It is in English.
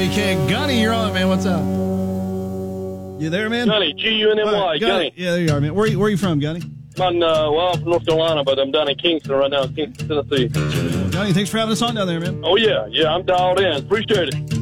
WKRK. Gunny, you're on, man. What's up? You there, man? Gunny, Gunny. Gunny. Yeah, there you are, man. Where are you from, Gunny? I'm from North Carolina, but I'm down in Kingston right now, Kingston, Tennessee. Gunny, thanks for having us on down there, man. Oh, yeah, I'm dialed in. Appreciate it.